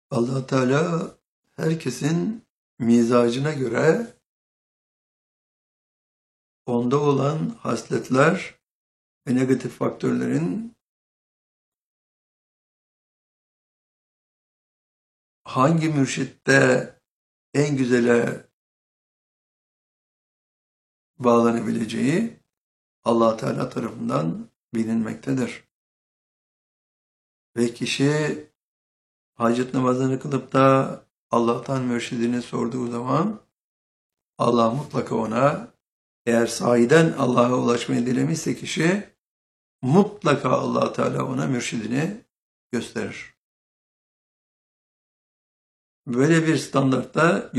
Allah Teala herkesin mizacına göre onda olan hasletler ve negatif faktörlerin hangi mürşitte en güzele bağlanabileceği Allah Teala tarafından bilinmektedir. Ve kişi hacet namazını kılıp da Allah'tan mürşidini sorduğu zaman Allah mutlaka ona, eğer sahiden Allah'a ulaşmayı dilemişse kişi, mutlaka Allah Teala ona mürşidini gösterir. Böyle bir standartta